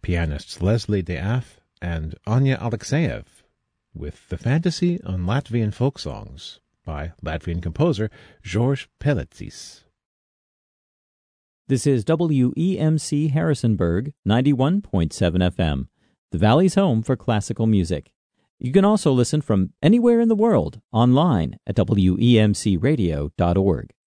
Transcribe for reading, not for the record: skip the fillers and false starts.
pianists Leslie Death and Anya Alexeyev with The Fantasy on Latvian Folk Songs by Latvian composer George Pelecis. This is WEMC Harrisonburg, 91.7 FM, the Valley's home for classical music. You can also listen from anywhere in the world online at WEMCradio.org.